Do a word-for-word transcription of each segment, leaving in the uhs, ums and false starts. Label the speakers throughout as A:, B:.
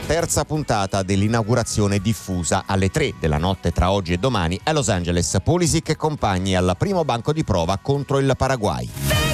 A: terza puntata dell'inaugurazione diffusa alle tre della notte tra oggi e domani a Los Angeles. Pulisic e compagni al primo banco di prova contro il Paraguay.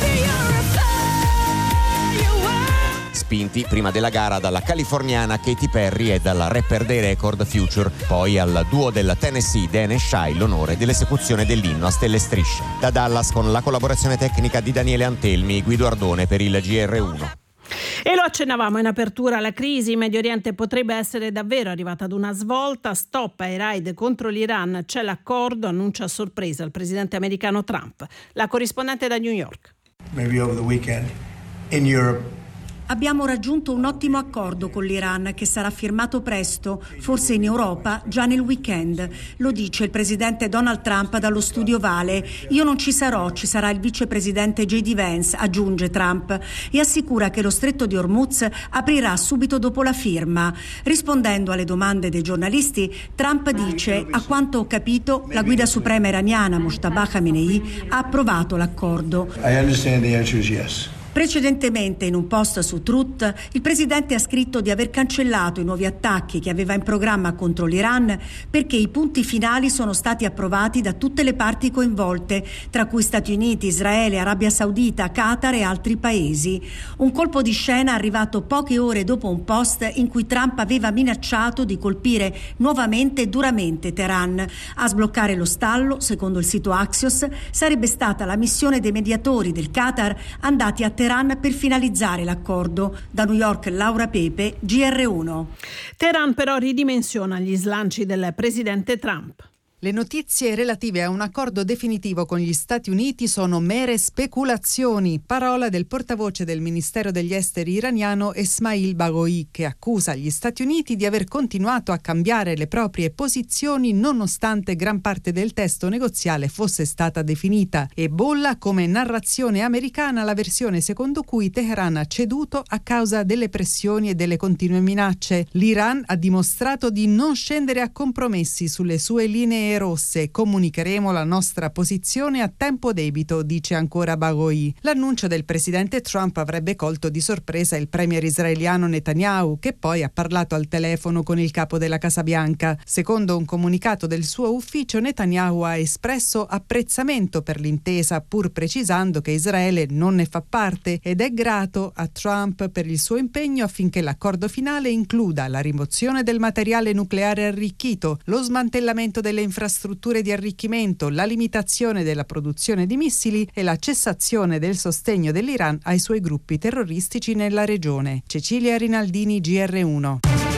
A: Spinti prima della gara dalla californiana Katy Perry e dal rapper dei record Future, poi al duo del Tennessee Dan e Shy l'onore dell'esecuzione dell'inno a stelle e strisce. Da Dallas con la collaborazione tecnica di Daniele Antelmi, Guido Ardone per il G R uno.
B: E lo accennavamo in apertura, la crisi in Medio Oriente potrebbe essere davvero arrivata ad una svolta. Stop ai raid contro l'Iran, c'è l'accordo, annuncia a sorpresa il presidente americano Trump. La corrispondente da New York.
C: Maybe over the weekend in Europe.
D: Abbiamo raggiunto un ottimo accordo con l'Iran che sarà firmato presto, forse in Europa già nel weekend. Lo dice il presidente Donald Trump dallo studio Vale. Io non ci sarò, ci sarà il vicepresidente J D Vance, aggiunge Trump, e assicura che lo stretto di Hormuz aprirà subito dopo la firma. Rispondendo alle domande dei giornalisti, Trump dice: a quanto ho capito, la guida suprema iraniana Mojtaba Khamenei ha approvato l'accordo.
C: I understand the answer is yes.
D: Precedentemente, in un post su Truth, il presidente ha scritto di aver cancellato i nuovi attacchi che aveva in programma contro l'Iran perché i punti finali sono stati approvati da tutte le parti coinvolte, tra cui Stati Uniti, Israele, Arabia Saudita, Qatar e altri paesi. Un colpo di scena arrivato poche ore dopo un post in cui Trump aveva minacciato di colpire nuovamente e duramente Teheran. A sbloccare lo stallo, secondo il sito Axios, sarebbe stata la missione dei mediatori del Qatar andati a Teheran per finalizzare l'accordo. Da New York, Laura Pepe, G R uno.
B: Teheran però ridimensiona gli slanci del presidente Trump.
E: Le notizie relative a un accordo definitivo con gli Stati Uniti sono mere speculazioni, parola del portavoce del Ministero degli Esteri iraniano Esmail Baghouti, che accusa gli Stati Uniti di aver continuato a cambiare le proprie posizioni nonostante gran parte del testo negoziale fosse stata definita, e bolla come narrazione americana la versione secondo cui Teheran ha ceduto a causa delle pressioni e delle continue minacce. L'Iran ha dimostrato di non scendere a compromessi sulle sue linee rosse. Comunicheremo la nostra posizione a tempo debito, dice ancora Baghouti. L'annuncio del presidente Trump avrebbe colto di sorpresa il premier israeliano Netanyahu, che poi ha parlato al telefono con il capo della Casa Bianca. Secondo un comunicato del suo ufficio, Netanyahu ha espresso apprezzamento per l'intesa, pur precisando che Israele non ne fa parte, ed è grato a Trump per il suo impegno affinché l'accordo finale includa la rimozione del materiale nucleare arricchito, lo smantellamento delle infrastrutture infrastrutture di arricchimento, la limitazione della produzione di missili e la cessazione del sostegno dell'Iran ai suoi gruppi terroristici nella regione. Cecilia Rinaldini, G R uno.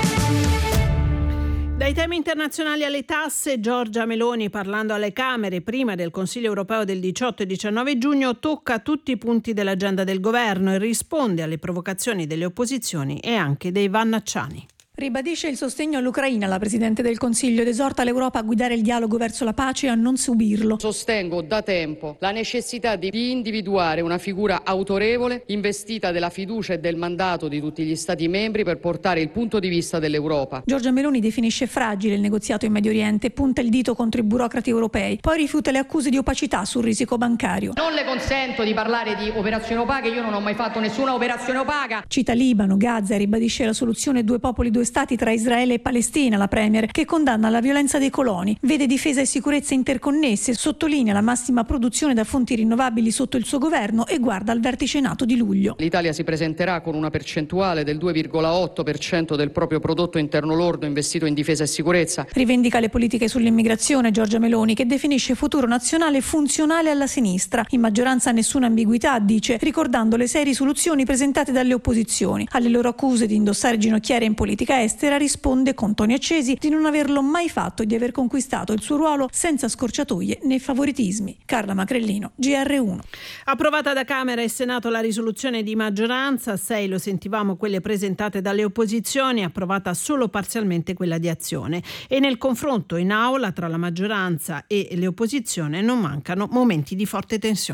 B: Dai temi internazionali alle tasse, Giorgia Meloni, parlando alle Camere prima del Consiglio europeo del diciotto e diciannove giugno, tocca tutti i punti dell'agenda del governo e risponde alle provocazioni delle opposizioni e anche dei vannacciani.
F: Ribadisce il sostegno all'Ucraina la Presidente del Consiglio ed esorta l'Europa a guidare il dialogo verso la pace e a non subirlo.
G: Sostengo da tempo la necessità di individuare una figura autorevole, investita della fiducia e del mandato di tutti gli Stati membri per portare il punto di vista dell'Europa.
F: Giorgia Meloni definisce fragile il negoziato in Medio Oriente, punta il dito contro i burocrati europei, poi rifiuta le accuse di opacità sul risico bancario.
G: Non le consento di parlare di operazioni opache, io non ho mai fatto nessuna operazione opaca.
F: Cita Libano, Gaza e ribadisce la soluzione due popoli, due stati tra Israele e Palestina, la premier, che condanna la violenza dei coloni, vede difesa e sicurezza interconnesse, sottolinea la massima produzione da fonti rinnovabili sotto il suo governo e guarda al vertice NATO di luglio.
G: L'Italia si presenterà con una percentuale del due virgola otto per cento del proprio prodotto interno lordo investito in difesa e sicurezza.
F: Rivendica le politiche sull'immigrazione Giorgia Meloni, che definisce futuro nazionale funzionale alla sinistra. In maggioranza nessuna ambiguità, dice, ricordando le sei risoluzioni presentate dalle opposizioni. Alle loro accuse di indossare ginocchiere in politica estera risponde con toni accesi di non averlo mai fatto e di aver conquistato il suo ruolo senza scorciatoie né favoritismi. Carla Macrellino, G R uno.
B: Approvata da Camera e Senato la risoluzione di maggioranza, sei lo sentivamo quelle presentate dalle opposizioni, approvata solo parzialmente quella di Azione, e nel confronto in aula tra la maggioranza e le opposizioni non mancano momenti di forte tensione.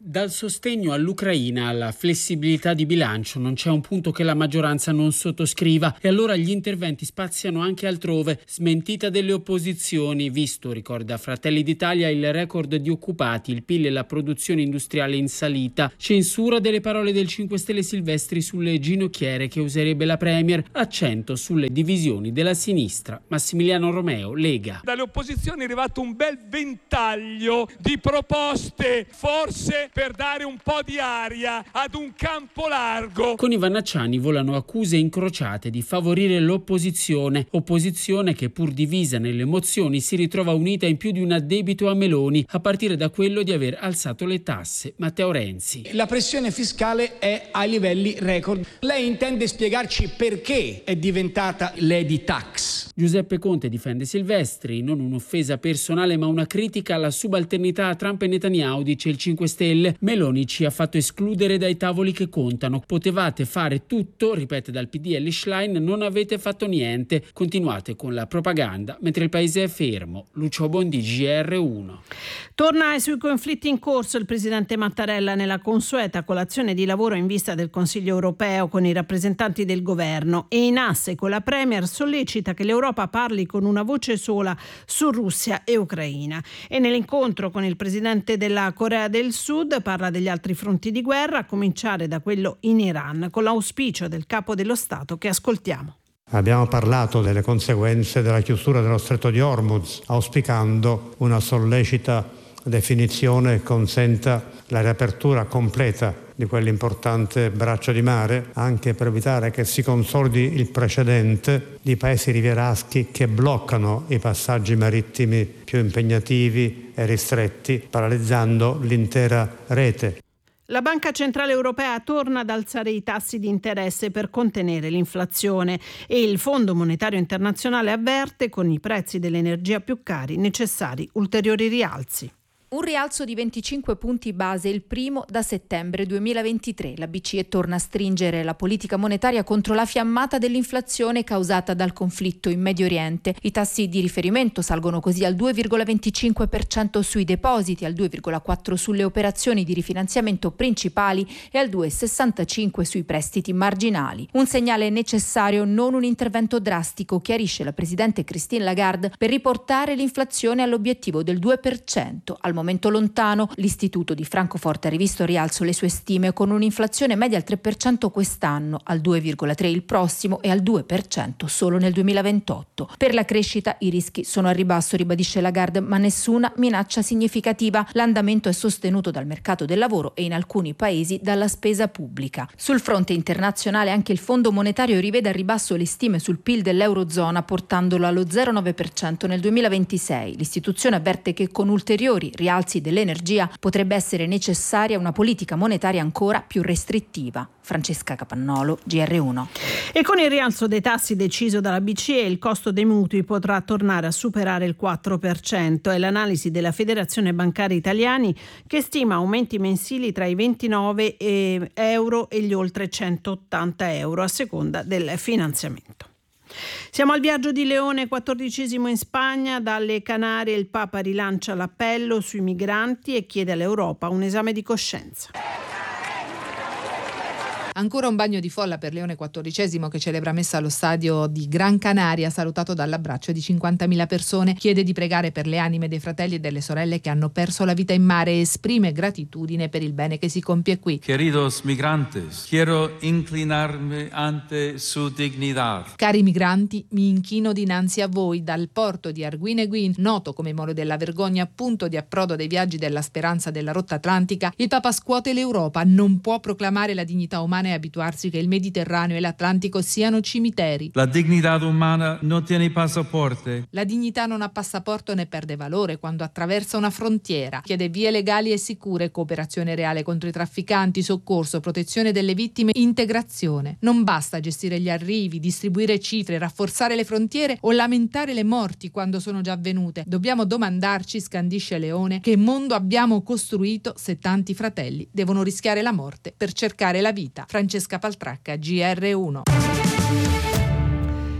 H: Dal sostegno all'Ucraina alla flessibilità di bilancio non c'è un punto che la maggioranza non sottoscriva e allora gli interventi spaziano anche altrove. Smentita delle opposizioni, visto, ricorda Fratelli d'Italia, il record di occupati, il P I L e la produzione industriale in salita. Censura delle parole del cinque Stelle Silvestri sulle ginocchiere che userebbe la Premier. Accento sulle divisioni della sinistra. Massimiliano Romeo, Lega.
I: Dalle opposizioni è arrivato un bel ventaglio di proposte, forse per dare un po' di aria ad un campo largo.
H: Con i Vannacciani volano accuse incrociate di favorire l'opposizione, opposizione che pur divisa nelle mozioni si ritrova unita in più di un addebito a Meloni, a partire da quello di aver alzato le tasse. Matteo Renzi.
J: La pressione fiscale è a livelli record. Lei intende spiegarci perché è diventata Lady Tax?
H: Giuseppe Conte difende Silvestri, non un'offesa personale ma una critica alla subalternità a Trump e Netanyahu, dice il cinque Stelle. Meloni ci ha fatto escludere dai tavoli che contano. Potevate fare tutto, ripete dal P D Elly Schlein, non avete fatto niente. Continuate con la propaganda mentre il paese è fermo. Lucio Bondi, G R uno.
B: Torna sui conflitti in corso il presidente Mattarella nella consueta colazione di lavoro in vista del Consiglio europeo con i rappresentanti del governo e in asse con la Premier sollecita che l'Europa parli con una voce sola su Russia e Ucraina. E nell'incontro con il presidente della Corea del Sud parla degli altri fronti di guerra, a cominciare da quello in Iran, con l'auspicio del capo dello Stato che ascoltiamo.
K: Abbiamo parlato delle conseguenze della chiusura dello Stretto di Hormuz, auspicando una sollecita definizione che consenta la riapertura completa di quell'importante braccio di mare, anche per evitare che si consolidi il precedente di paesi rivieraschi che bloccano i passaggi marittimi più impegnativi e ristretti, paralizzando l'intera rete.
B: La Banca Centrale Europea torna ad alzare i tassi di interesse per contenere l'inflazione e il Fondo Monetario Internazionale avverte, con i prezzi dell'energia più cari, necessari ulteriori rialzi.
L: Un rialzo di venticinque punti base, il primo da settembre duemilaventitré. La B C E torna a stringere la politica monetaria contro la fiammata dell'inflazione causata dal conflitto in Medio Oriente. I tassi di riferimento salgono così al due virgola venticinque per cento sui depositi, al due virgola quattro per cento sulle operazioni di rifinanziamento principali e al due virgola sessantacinque per cento sui prestiti marginali. Un segnale necessario, non un intervento drastico, chiarisce la presidente Christine Lagarde, per riportare l'inflazione all'obiettivo del due per cento. Al momento lontano, l'istituto di Francoforte ha rivisto a rialzo le sue stime con un'inflazione media al tre per cento quest'anno, al due virgola tre per cento il prossimo e al due per cento solo nel duemilaventotto. Per la crescita i rischi sono a ribasso, ribadisce Lagarde, ma nessuna minaccia significativa. L'andamento è sostenuto dal mercato del lavoro e in alcuni paesi dalla spesa pubblica. Sul fronte internazionale anche il Fondo Monetario rivede a ribasso le stime sul P I L dell'Eurozona, portandolo allo zero virgola nove per cento nel duemilaventisei. L'istituzione avverte che con ulteriori rialzi alzi dell'energia potrebbe essere necessaria una politica monetaria ancora più restrittiva. Francesca Capannolo, G R uno.
B: E con il rialzo dei tassi deciso dalla B C E il costo dei mutui potrà tornare a superare il quattro per cento. È l'analisi della Federazione Bancaria Italiani che stima aumenti mensili tra i ventinove euro e gli oltre centottanta euro a seconda del finanziamento. Siamo al viaggio di Leone quattordicesimo in Spagna. Dalle Canarie il Papa rilancia l'appello sui migranti e chiede all'Europa un esame di coscienza.
E: Ancora un bagno di folla per Leone quattordicesimo che celebra messa allo stadio di Gran Canaria, salutato dall'abbraccio di cinquantamila persone. Chiede di pregare per le anime dei fratelli e delle sorelle che hanno perso la vita in mare e esprime gratitudine per il bene che si compie qui.
M: Queridos migrantes, quiero inclinarme ante su dignidad.
E: Cari migranti, mi inchino dinanzi a voi. Dal porto di Arguineguin, noto come Molo della Vergogna, punto di approdo dei viaggi della speranza della rotta atlantica, il Papa scuote l'Europa. Non può proclamare la dignità umana e abituarsi che il Mediterraneo e l'Atlantico siano cimiteri.
M: La dignità umana non tiene passaporto.
E: La dignità non ha passaporto né perde valore quando attraversa una frontiera. Chiede vie legali e sicure, cooperazione reale contro i trafficanti, soccorso, protezione delle vittime, integrazione. Non basta gestire gli arrivi, distribuire cifre, rafforzare le frontiere o lamentare le morti quando sono già avvenute. Dobbiamo domandarci, scandisce Leone, che mondo abbiamo costruito se tanti fratelli devono rischiare la morte per cercare la vita. Francesca Paltracca, G R uno.
B: Rai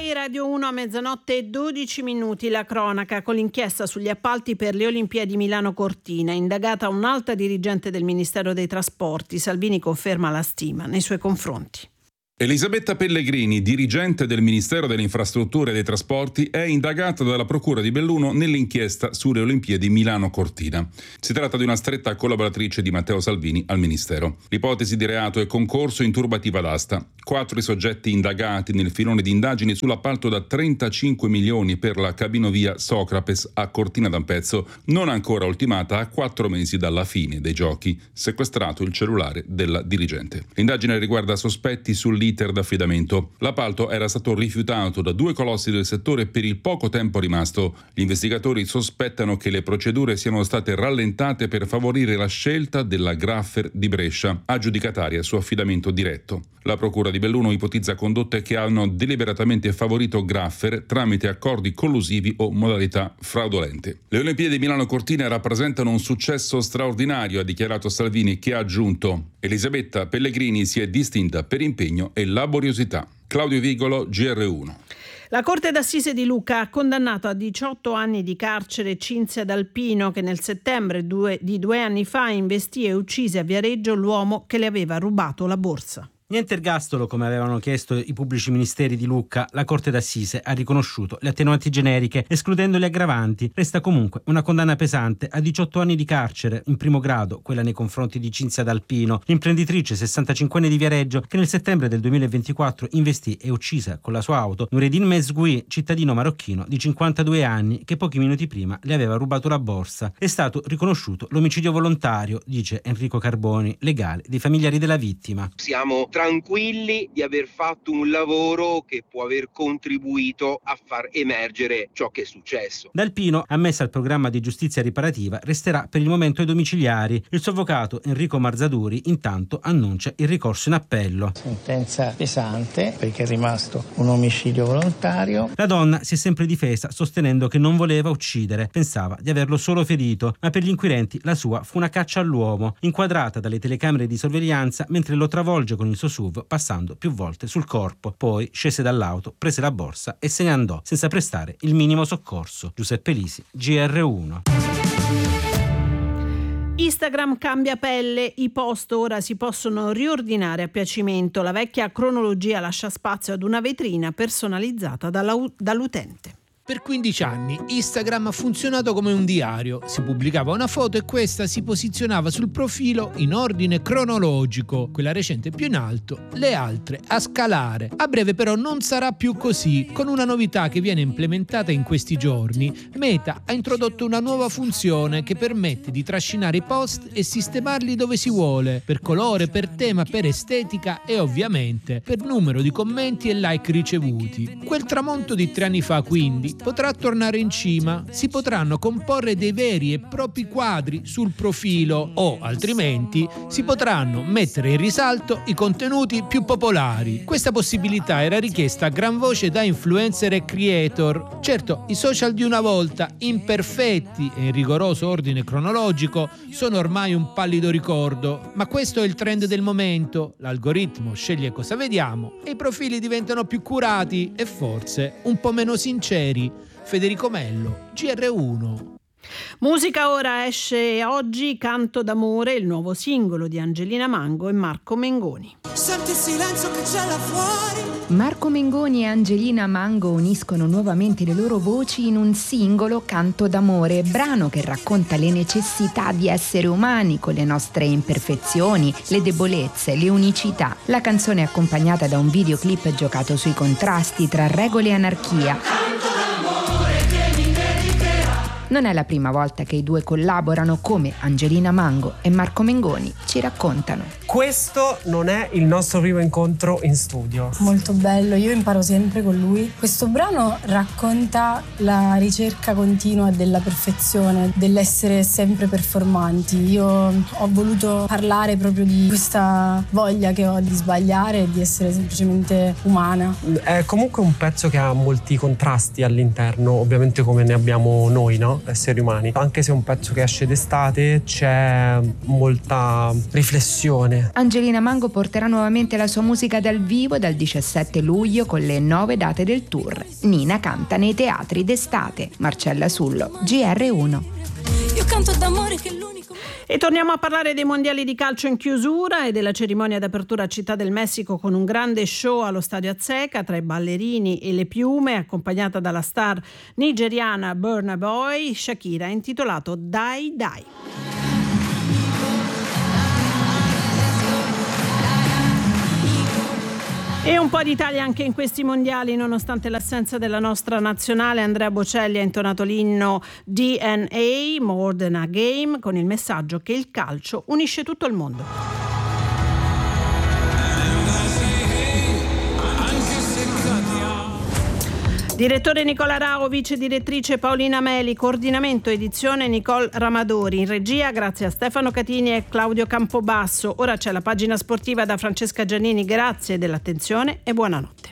B: Rai Radio uno a mezzanotte e dodici minuti, la cronaca con l'inchiesta sugli appalti per le Olimpiadi Milano Cortina. Indagata un'alta dirigente del Ministero dei Trasporti, Salvini conferma la stima nei suoi confronti.
N: Elisabetta Pellegrini, dirigente del Ministero delle Infrastrutture e dei Trasporti, è indagata dalla Procura di Belluno nell'inchiesta sulle Olimpiadi Milano Cortina. Si tratta di una stretta collaboratrice di Matteo Salvini al Ministero. L'ipotesi di reato è concorso in turbativa d'asta. Quattro i soggetti indagati nel filone di indagini sull'appalto da trentacinque milioni per la cabinovia Socrapes a Cortina d'Ampezzo, non ancora ultimata a quattro mesi dalla fine dei giochi, sequestrato il cellulare della dirigente. L'indagine riguarda sospetti sull'iter d'affidamento. L'appalto era stato rifiutato da due colossi del settore per il poco tempo rimasto. Gli investigatori sospettano che le procedure siano state rallentate per favorire la scelta della Graffer di Brescia, aggiudicataria su affidamento diretto. La Procura di Belluno ipotizza condotte che hanno deliberatamente favorito Graffer tramite accordi collusivi o modalità fraudolente. Le Olimpiadi Milano Cortina rappresentano un successo straordinario, ha dichiarato Salvini, che ha aggiunto: Elisabetta Pellegrini si è distinta per impegno e laboriosità. Claudio Vigolo, G R uno.
B: La Corte d'Assise di Lucca ha condannato a diciotto anni di carcere Cinzia D'Alpino, che nel settembre due, di due anni fa investì e uccise a Viareggio l'uomo che le aveva rubato la borsa.
O: Niente ergastolo, come avevano chiesto i pubblici ministeri di Lucca. La Corte d'Assise ha riconosciuto le attenuanti generiche, escludendo le aggravanti. Resta comunque una condanna pesante a diciotto anni di carcere in primo grado, quella nei confronti di Cinzia D'Alpino, l'imprenditrice sessantacinquenne di Viareggio che nel settembre del duemilaventiquattro investì e uccise con la sua auto Noureddin Mezgui, cittadino marocchino di cinquantadue anni, che pochi minuti prima le aveva rubato la borsa. È stato riconosciuto l'omicidio volontario, dice Enrico Carboni, legale dei familiari della vittima.
P: Siamo tranquilli di aver fatto un lavoro che può aver contribuito a far emergere ciò che è successo.
O: D'Alpino, ammessa al programma di giustizia riparativa, resterà per il momento ai domiciliari. Il suo avvocato Enrico Marzaduri intanto annuncia il ricorso in appello.
Q: Sentenza pesante perché è rimasto un omicidio volontario.
O: La donna si è sempre difesa sostenendo che non voleva uccidere, pensava di averlo solo ferito, ma per gli inquirenti la sua fu una caccia all'uomo, inquadrata dalle telecamere di sorveglianza mentre lo travolge con il suo S U V passando più volte sul corpo. Poi scese dall'auto, prese la borsa e se ne andò senza prestare il minimo soccorso. Giuseppe Lisi, G R uno.
B: Instagram cambia pelle, i post ora si possono riordinare a piacimento. La vecchia cronologia lascia spazio ad una vetrina personalizzata dall'utente.
R: Per quindici anni Instagram ha funzionato come un diario. Si pubblicava una foto e questa si posizionava sul profilo in ordine cronologico, quella recente più in alto, le altre a scalare. A breve però non sarà più così. Con una novità che viene implementata in questi giorni, Meta ha introdotto una nuova funzione che permette di trascinare i post e sistemarli dove si vuole, per colore, per tema, per estetica e ovviamente per numero di commenti e like ricevuti. Quel tramonto di tre anni fa, quindi, potrà tornare in cima. Si potranno comporre dei veri e propri quadri sul profilo o, altrimenti, si potranno mettere in risalto i contenuti più popolari. Questa possibilità era richiesta a gran voce da influencer e creator. Certo, i social di una volta, imperfetti e in rigoroso ordine cronologico, sono ormai un pallido ricordo, ma questo è il trend del momento. L'algoritmo sceglie cosa vediamo e i profili diventano più curati e forse un po' meno sinceri. Federico Mello, G R uno.
B: Musica ora, esce oggi Canto d'amore, il nuovo singolo di Angelina Mango e Marco Mengoni.
S: Senti il silenzio che c'è là fuori.
T: Marco Mengoni e Angelina Mango uniscono nuovamente le loro voci in un singolo, Canto d'amore, brano che racconta le necessità di essere umani con le nostre imperfezioni, le debolezze, le unicità. La canzone è accompagnata da un videoclip giocato sui contrasti tra regole e anarchia. Non è la prima volta che i due collaborano, come Angelina Mango e Marco Mengoni ci raccontano.
U: Questo non è il nostro primo incontro in studio.
V: Molto bello, io imparo sempre con lui. Questo brano racconta la ricerca continua della perfezione, dell'essere sempre performanti. Io ho voluto parlare proprio di questa voglia che ho di sbagliare e di essere semplicemente umana.
U: È comunque un pezzo che ha molti contrasti all'interno, ovviamente come ne abbiamo noi, no? Esseri umani. Anche se è un pezzo che esce d'estate, c'è molta riflessione bene.
T: Angelina Mango porterà nuovamente la sua musica dal vivo dal diciassette luglio con le nove date del tour. Nina canta nei teatri d'estate. Marcella Sullo, G R uno.
S: Io canto d'amore che è l'unico.
B: E torniamo a parlare dei mondiali di calcio in chiusura e della cerimonia d'apertura a Città del Messico con un grande show allo Stadio Azteca tra i ballerini e le piume, accompagnata dalla star nigeriana Burna Boy. Shakira, intitolato Dai Dai. E un po' d'Italia anche in questi mondiali, nonostante l'assenza della nostra nazionale. Andrea Bocelli ha intonato l'inno D N A, More Than a Game, con il messaggio che il calcio unisce tutto il mondo. Direttore Nicola Rao, vice direttrice Paolina Meli, coordinamento edizione Nicole Ramadori, in regia grazie a Stefano Catini e Claudio Campobasso. Ora c'è la pagina sportiva da Francesca Giannini, grazie dell'attenzione e buonanotte.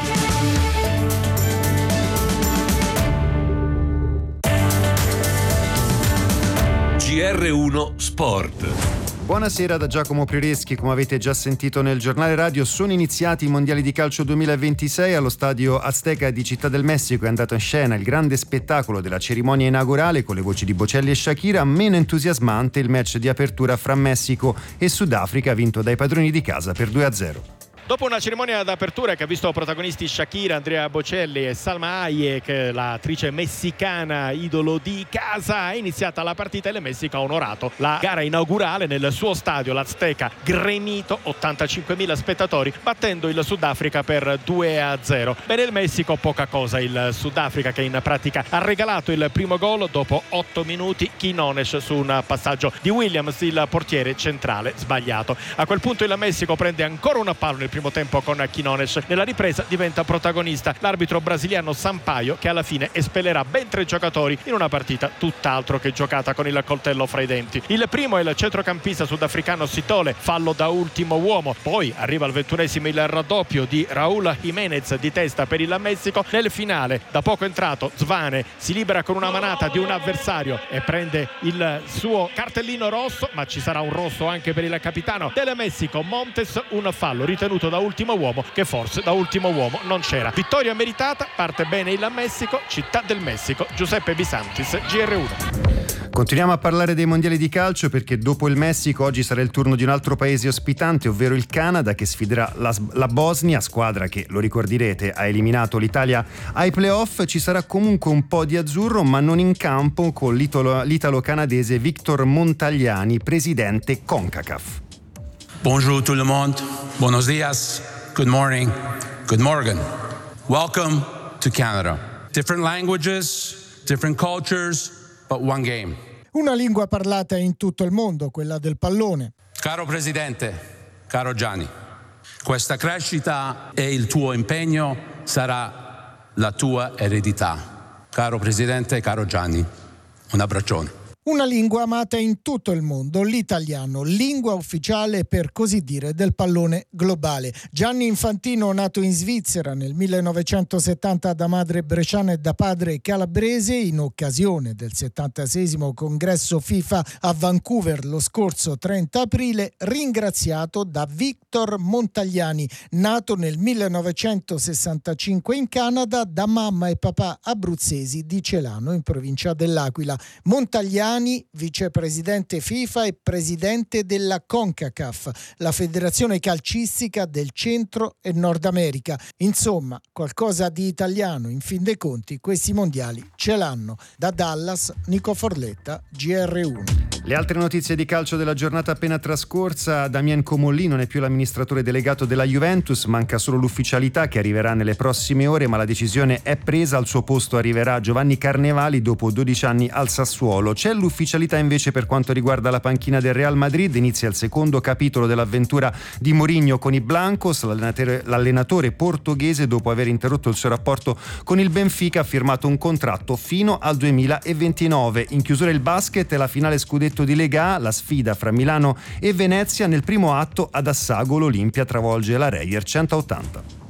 A: G R uno Sport.
C: Buonasera da Giacomo Priereschi. Come avete già sentito nel giornale radio, sono iniziati i mondiali di calcio duemilaventisei. Allo stadio Azteca di Città del Messico è andato in scena il grande spettacolo della cerimonia inaugurale con le voci di Bocelli e Shakira. Meno entusiasmante il match di apertura fra Messico e Sudafrica, vinto dai padroni di casa per due a zero.
W: Dopo una cerimonia d'apertura che ha visto protagonisti Shakira, Andrea Bocelli e Salma Hayek, l'attrice messicana idolo di casa, è iniziata la partita e il Messico ha onorato la gara inaugurale nel suo stadio, l'Azteca, gremito, ottantacinquemila spettatori, battendo il Sudafrica per due a zero. Bene, il Messico poca cosa, il Sudafrica che in pratica ha regalato il primo gol dopo otto minuti, Quinones su un passaggio di Williams, il portiere centrale, sbagliato. A quel punto il Messico prende ancora una palla nel primo tempo con Quinones. Nella ripresa diventa protagonista l'arbitro brasiliano Sampaio, che alla fine espellerà ben tre giocatori in una partita tutt'altro che giocata con il coltello fra i denti. Il primo è il centrocampista sudafricano Sitole, fallo da ultimo uomo. Poi arriva al ventunesimo il raddoppio di Raúl Jiménez di testa per il Messico. Nel finale, da poco entrato, Zvane si libera con una manata di un avversario e prende il suo cartellino rosso, ma ci sarà un rosso anche per il capitano del Messico, Montes, un fallo ritenuto da ultimo uomo che forse da ultimo uomo non c'era. Vittoria meritata, parte bene il Messico. Città del Messico, Giuseppe Bisantis, G R uno.
C: Continuiamo a parlare dei mondiali di calcio perché dopo il Messico oggi sarà il turno di un altro paese ospitante, ovvero il Canada, che sfiderà la, la Bosnia, squadra che, lo ricorderete, ha eliminato l'Italia ai playoff. Ci sarà comunque un po' di azzurro, ma non in campo, con l'italo, l'italo-canadese Victor Montagliani, presidente CONCACAF.
X: Bonjour tout le monde, buenos dias, good morning, good morning. Welcome to Canada. Different languages, different cultures, but one game.
Y: Una lingua parlata in tutto il mondo, quella del pallone.
X: Caro Presidente, caro Gianni, questa crescita e il tuo impegno sarà la tua eredità. Caro Presidente, caro Gianni, un abbraccione.
Y: Una lingua amata in tutto il mondo, l'italiano, lingua ufficiale per così dire del pallone globale. Gianni Infantino, nato in Svizzera nel millenovecentosettanta da madre bresciana e da padre calabrese, in occasione del settantaseiesimo congresso FIFA a Vancouver lo scorso trenta aprile, ringraziato da Victor Montagliani, nato nel millenovecentosessantacinque in Canada da mamma e papà abruzzesi di Celano in provincia dell'Aquila. Montagliani, vicepresidente FIFA e presidente della CONCACAF, la federazione calcistica del Centro e Nord America. Insomma, qualcosa di italiano, in fin dei conti, questi mondiali ce l'hanno. Da Dallas, Nico Forletta, G R uno.
C: Le altre notizie di calcio della giornata appena trascorsa: Damien Comolli non è più l'amministratore delegato della Juventus, manca solo l'ufficialità che arriverà nelle prossime ore, ma la decisione è presa. Al suo posto arriverà Giovanni Carnevali dopo dodici anni al Sassuolo. C'è l'ufficialità invece per quanto riguarda la panchina del Real Madrid. Inizia il secondo capitolo dell'avventura di Mourinho con i Blancos. L'allenatore, l'allenatore portoghese, dopo aver interrotto il suo rapporto con il Benfica, ha firmato un contratto fino al duemilaventinove. In chiusura il basket e la finale scudetto di Lega A, la sfida fra Milano e Venezia. Nel primo atto ad Assago l'Olimpia travolge la Reyer centottanta.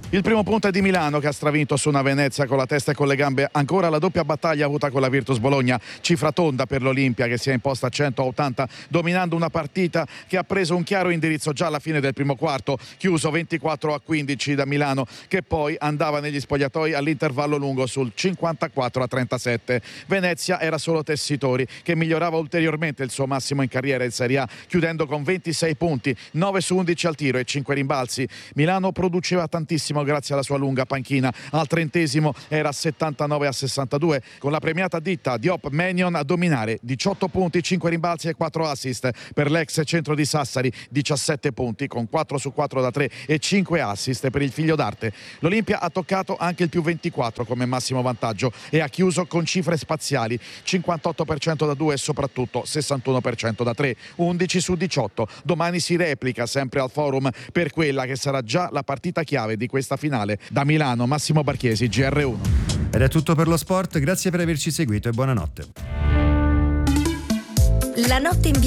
D: Il primo punto è di Milano, che ha stravinto su una Venezia con la testa e con le gambe. Ancora la doppia battaglia avuta con la Virtus Bologna, cifra tonda per l'Olimpia che si è imposta a centottanta, dominando una partita che ha preso un chiaro indirizzo già alla fine del primo quarto, chiuso ventiquattro a quindici da Milano, che poi andava negli spogliatoi all'intervallo lungo sul cinquantaquattro a trentasette. Venezia era solo Tessitori, che migliorava ulteriormente il suo massimo in carriera in Serie A, chiudendo con ventisei punti, nove su undici al tiro e cinque rimbalzi. Milano produceva tantissimo grazie alla sua lunga panchina, al trentesimo era settantanove a sessantadue, con la premiata ditta Diop Mannion a dominare, diciotto punti, cinque rimbalzi e quattro assist per l'ex centro di Sassari, diciassette punti con quattro su quattro da tre e cinque assist per il figlio d'arte. L'Olimpia ha toccato anche il più ventiquattro come massimo vantaggio e ha chiuso con cifre spaziali, cinquantotto per cento da due e soprattutto sessantuno per cento da tre, undici su diciotto. Domani si replica sempre al Forum per quella che sarà già la partita chiave di questa finale. Da Milano, Massimo Barchiesi, G R uno.
C: Ed è tutto per lo sport, grazie per averci seguito e buonanotte.
F: La notte in